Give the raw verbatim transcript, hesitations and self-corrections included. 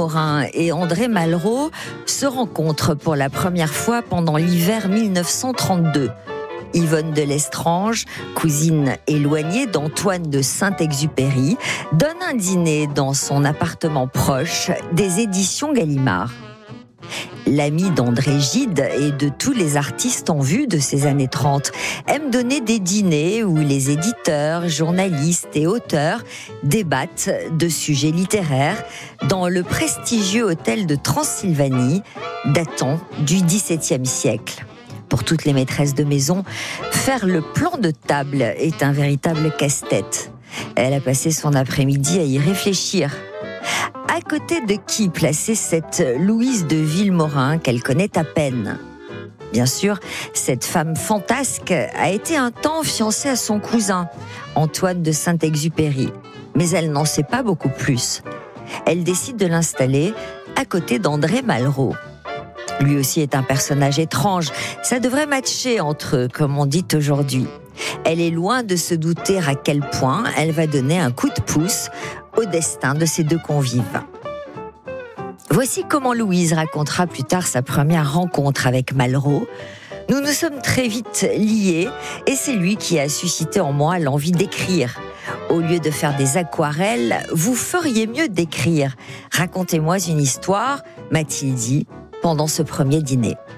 Morin et André Malraux se rencontrent pour la première fois pendant l'hiver mille neuf cent trente-deux. Yvonne de Lestrange, cousine éloignée d'Antoine de Saint-Exupéry, donne un dîner dans son appartement proche des éditions Gallimard. L'ami d'André Gide et de tous les artistes en vue de ces années trente aime donner des dîners où les éditeurs, journalistes et auteurs débattent de sujets littéraires dans le prestigieux hôtel de Transylvanie datant du dix-septième siècle. Pour toutes les maîtresses de maison, faire le plan de table est un véritable casse-tête. Elle a passé son après-midi à y réfléchir. À côté de qui placer cette Louise de Villemorin qu'elle connaît à peine ? Bien sûr, cette femme fantasque a été un temps fiancée à son cousin, Antoine de Saint-Exupéry. Mais elle n'en sait pas beaucoup plus. Elle décide de l'installer à côté d'André Malraux. Lui aussi est un personnage étrange. Ça devrait matcher entre eux, comme on dit aujourd'hui. Elle est loin de se douter à quel point elle va donner un coup de pouce au destin de ses deux convives. Voici comment Louise racontera plus tard sa première rencontre avec Malraux. Nous nous sommes très vite liés et c'est lui qui a suscité en moi l'envie d'écrire. Au lieu de faire des aquarelles, vous feriez mieux d'écrire. Racontez-moi une histoire, m'a-t-il dit pendant ce premier dîner.